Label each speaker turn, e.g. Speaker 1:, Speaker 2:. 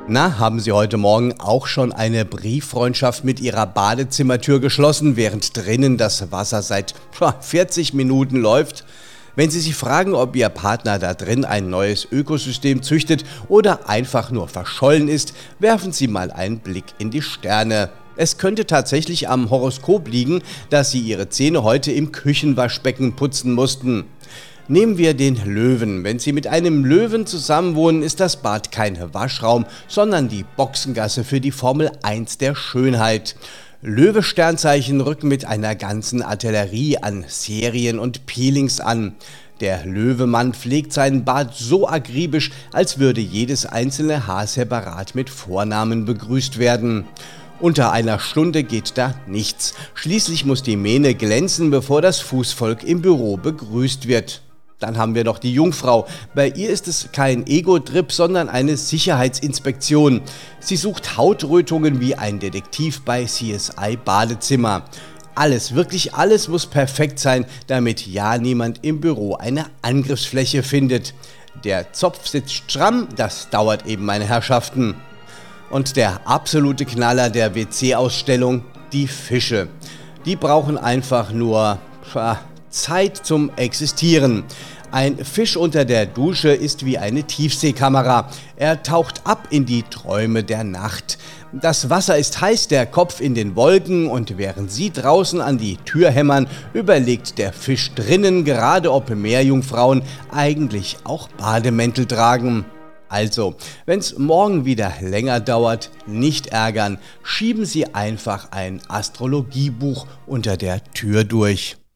Speaker 1: Na, haben Sie heute Morgen auch schon eine Brieffreundschaft mit Ihrer Badezimmertür geschlossen, während drinnen das Wasser seit 40 Minuten läuft? Wenn Sie sich fragen, ob Ihr Partner da drin ein neues Ökosystem züchtet oder einfach nur verschollen ist, werfen Sie mal einen Blick in die Sterne. Es könnte tatsächlich am Horoskop liegen, dass Sie Ihre Zähne heute im Küchenwaschbecken putzen mussten. Nehmen wir den Löwen. Wenn Sie mit einem Löwen zusammenwohnen, ist das Bad kein Waschraum, sondern die Boxengasse für die Formel 1 der Schönheit. Löwe-Sternzeichen rücken mit einer ganzen Artillerie an Serien und Peelings an. Der Löwemann pflegt seinen Bart so akribisch, als würde jedes einzelne Haar separat mit Vornamen begrüßt werden. Unter einer Stunde geht da nichts. Schließlich muss die Mähne glänzen, bevor das Fußvolk im Büro begrüßt wird. Dann haben wir noch die Jungfrau. Bei ihr ist es kein Ego-Trip, sondern eine Sicherheitsinspektion. Sie sucht Hautrötungen wie ein Detektiv bei CSI Badezimmer. Alles, wirklich alles muss perfekt sein, damit ja niemand im Büro eine Angriffsfläche findet. Der Zopf sitzt stramm, das dauert eben, meine Herrschaften. Und der absolute Knaller der WC-Ausstellung, die Fische. Die brauchen einfach nur Zeit zum Existieren. Ein Fisch unter der Dusche ist wie eine Tiefseekamera. Er taucht ab in die Träume der Nacht. Das Wasser ist heiß, der Kopf in den Wolken, und während Sie draußen an die Tür hämmern, überlegt der Fisch drinnen gerade, ob Meerjungfrauen eigentlich auch Bademäntel tragen. Also, wenn's morgen wieder länger dauert, nicht ärgern, schieben Sie einfach ein Astrologiebuch unter der Tür durch.